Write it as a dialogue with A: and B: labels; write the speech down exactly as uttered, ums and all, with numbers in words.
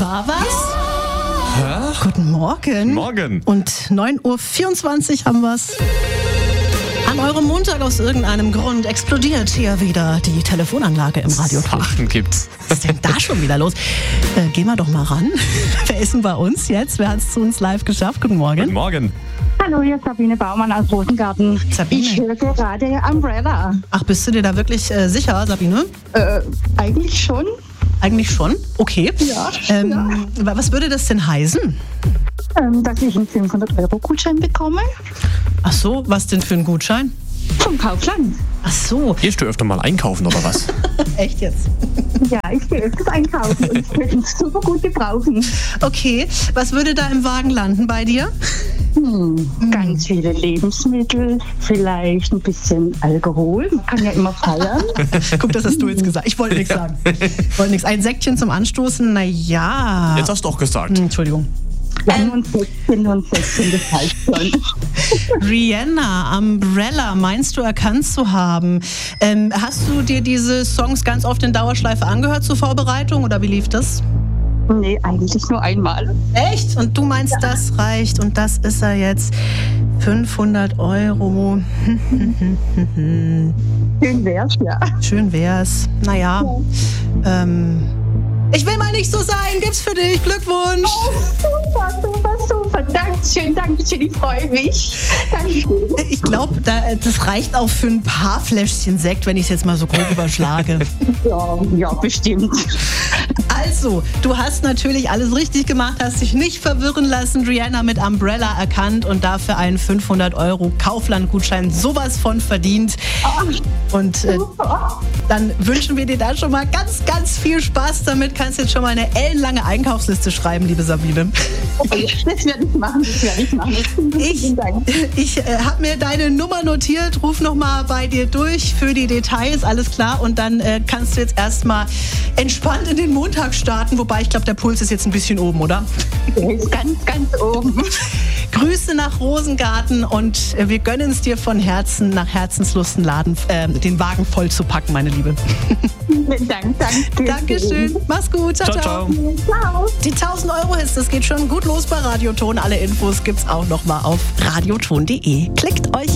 A: War was?
B: Hä?
A: Guten Morgen.
B: Morgen.
A: Und neun Uhr vierundzwanzig haben wir's. An eurem Montag aus irgendeinem Grund explodiert hier wieder die Telefonanlage im Radio.
B: Sachen gibt's.
A: Was ist denn da schon wieder los? Äh, gehen wir doch mal ran. Wer ist denn bei uns jetzt? Wer hat es zu uns live geschafft? Guten Morgen.
B: Guten Morgen.
C: Hallo, hier ist Sabine Baumann aus Rosengarten.
A: Sabine.
C: Ich höre gerade Umbrella.
A: Ach, bist du dir da wirklich äh, sicher, Sabine?
C: Äh, eigentlich schon.
A: Eigentlich schon. Okay.
C: Ja,
A: Ähm,
C: ja.
A: Was würde das denn heißen?
C: Ähm, dass ich einen fünfhundert Euro Gutschein bekomme.
A: Ach so, was denn für ein Gutschein?
C: Vom Kaufland.
A: Ach so.
B: Gehst du öfter mal einkaufen oder was?
A: Echt jetzt?
C: Ja, ich gehe öfters einkaufen und ich könnte es super gut gebrauchen.
A: Okay, was würde da im Wagen landen bei dir?
C: Hm, ganz viele Lebensmittel, vielleicht ein bisschen Alkohol. Man kann ja immer feiern.
A: Guck, das hast du jetzt gesagt. Ich wollte nichts sagen. Ich wollte nichts. Ein Säckchen zum Anstoßen, na ja.
B: Jetzt hast du auch gesagt.
A: Hm, Entschuldigung.
C: Ja, und sechzehn und sechzehn, das heißt schon.
A: Rihanna, Umbrella, meinst du erkannt zu haben? Ähm, hast du dir diese Songs ganz oft in Dauerschleife angehört zur Vorbereitung oder wie lief das?
C: Nee, eigentlich nur einmal.
A: Echt? Und du meinst, das reicht und das ist er jetzt. fünfhundert Euro.
C: Schön wär's, ja.
A: Schön wär's. Naja, ähm, ich will mal nicht so sein. Gibt's für dich. Glückwunsch.
C: Oh, super, super, super. Dankeschön, Dankeschön, ich freue mich. Dankeschön.
A: Ich glaube, da, das reicht auch für ein paar Fläschchen Sekt, wenn ich es jetzt mal so grob überschlage.
C: Ja, ja, bestimmt.
A: Also, du hast natürlich alles richtig gemacht, hast dich nicht verwirren lassen, Rihanna mit Umbrella erkannt und dafür einen fünfhundert Euro Kaufland-Gutschein sowas von verdient. Und äh, dann wünschen wir dir da schon mal ganz, ganz viel Spaß damit. Kannst jetzt schon mal eine ellenlange Einkaufsliste schreiben, liebe Sabine.
C: Okay, das werde ich machen, das werde ich machen.
A: Ich,
C: Vielen Dank.
A: ich äh, habe mir deine Nummer notiert, ruf nochmal bei dir durch für die Details, alles klar. Und dann äh, kannst du jetzt erstmal entspannt in den Montag starten. Wobei, ich glaube, der Puls ist jetzt ein bisschen oben, oder?
C: Der ist ganz, ganz oben.
A: Grüße nach Rosengarten und äh, wir gönnen es dir von Herzen, nach Herzenslust einen Laden, äh, den Wagen voll zu packen, meine Liebe.
C: Vielen Dank, danke.
A: Dankeschön. Mach's gut. Ciao,
B: Ciao,
A: ciao.
B: ciao.
C: Ciao.
A: Die tausend Euro ist, das geht schon gut los bei Radioton. Alle Infos gibt's auch noch mal auf radioton punkt de. Klickt euch